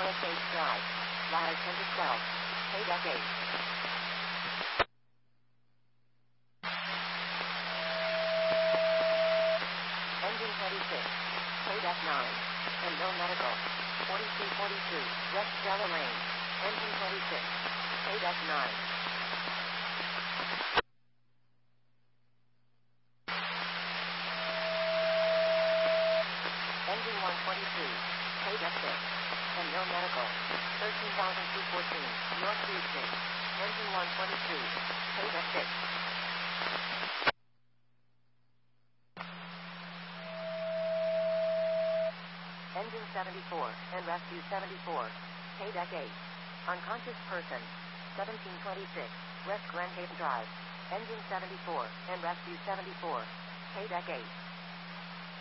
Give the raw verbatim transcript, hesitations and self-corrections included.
Palisades Drive. Rise ten to twelve. Pay deck eight. Engine twenty-six. Pay deck nine. And no medical. forty-two forty-two. West Stella Lane. Engine twenty-six. Pay deck nine. Engine one twenty-two. Pay deck six. And no medical. thirteen thousand two hundred fourteen. North Houston. Engine one twenty-two. Pay deck six. Engine seventy-four, and rescue seventy-four. Pay deck eight. Unconscious person. seventeen twenty-six, West Glen Haven Drive. Engine seventy-four, and rescue seventy-four. Pay deck eight.